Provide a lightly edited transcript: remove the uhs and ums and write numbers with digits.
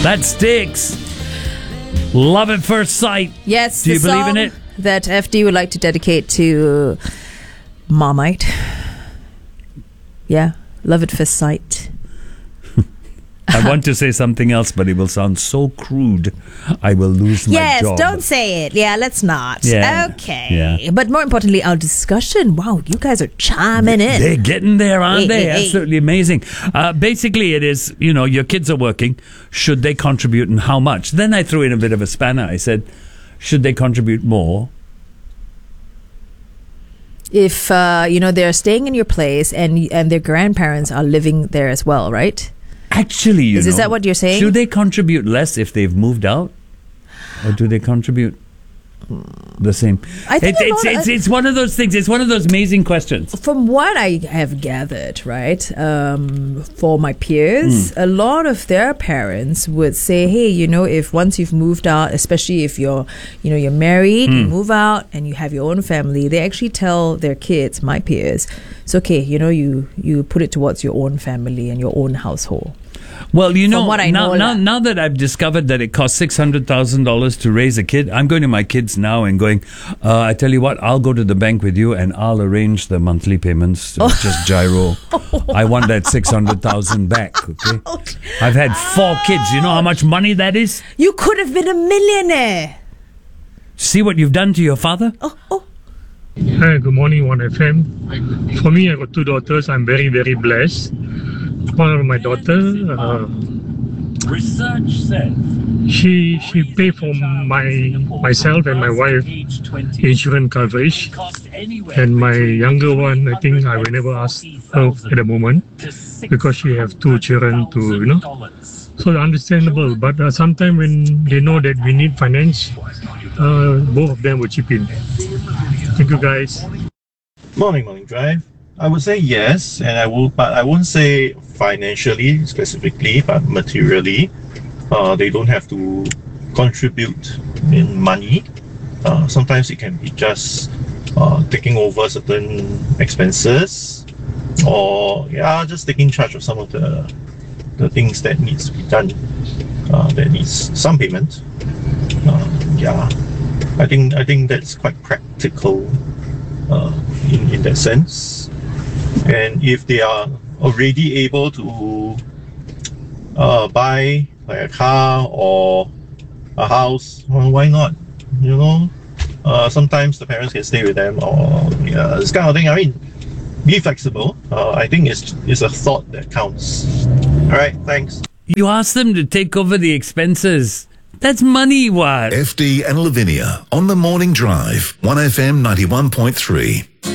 That sticks. Love at first sight. Yes, Do you believe in it? That FD would like to dedicate to Marmite. Yeah, love at first sight. I want to say something else, but it will sound so crude. I will lose my job. Yes, don't say it. Yeah, let's not. Yeah. Okay. Yeah. But more importantly, our discussion. Wow, you guys are chiming in. They're getting there, aren't they? Hey. Absolutely amazing. Basically, it is, your kids are working. Should they contribute and how much? Then I threw in a bit of a spanner. I said, should they contribute more? If, they're staying in your place and their grandparents are living there as well, right? Actually, Is that what you're saying? Should they contribute less if they've moved out? Or do they contribute the same? I think it's one of those things. It's one of those amazing questions. From what I have gathered, right, for my peers, a lot of their parents would say, hey, if once you've moved out, especially if you're married, you move out and you have your own family, they actually tell their kids, my peers, it's okay, you put it towards your own family and your own household. Well, From what I know, now that I've discovered that it costs $600,000 to raise a kid, I'm going to my kids now and going, I tell you what, I'll go to the bank with you and I'll arrange the monthly payments, just gyro. I want that $600,000 back, okay? I've had 4 kids. You know how much money that is? You could have been a millionaire. See what you've done to your father? Oh. Hi, good morning, 1FM. For me, I got 2 daughters. I'm very, very blessed. One of my daughters, Research says she paid for myself and my wife insurance coverage. And my younger one, I think I will never ask her at the moment because she have 2 children to, So understandable, but sometimes when they know that we need finance, both of them will chip in. Thank you, guys. Morning drive. I would say yes, and but I won't say financially specifically, but materially. They don't have to contribute in money. Sometimes it can be just taking over certain expenses, or just taking charge of some of the things that needs to be done. That needs some payment. I think that's quite practical in that sense. And if they are already able to buy like a car or a house, well, why not? Sometimes the parents can stay with them, or this kind of thing. I mean, be flexible. I think it's a thought that counts. All right, thanks. You ask them to take over the expenses. That's money, what? FD and Lavinia on the Morning Drive, 1FM 91.3.